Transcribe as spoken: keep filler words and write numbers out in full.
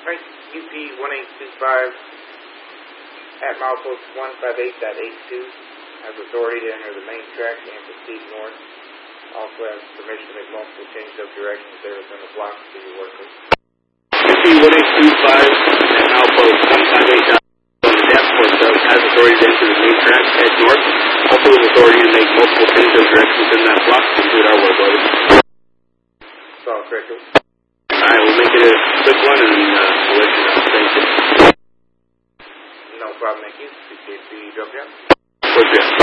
Right, U P one eight two five at milepost one five eight point eight two has authority to enter the main track and proceed north. Also has permission to make multiple change of directions there within the block to your workers. U P one eight two five at milepost one five eight point eight two on the dashboard does has authority to enter the main track, head north. Also has authority to make multiple change of directions within that block to include our work load. Solid, Rachel. Alright, we'll make it a quick one and uh, we'll let you know. Thank you. No problem, thank you. Appreciate the drop down. Okay.